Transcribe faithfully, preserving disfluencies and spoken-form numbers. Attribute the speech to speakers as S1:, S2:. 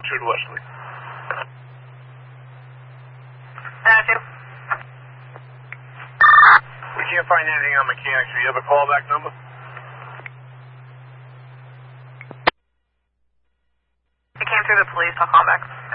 S1: Richard Wesley.
S2: Uh, two.
S1: We can't find anything on mechanics. Do you have a callback number?
S2: It came through the police. I'll call back.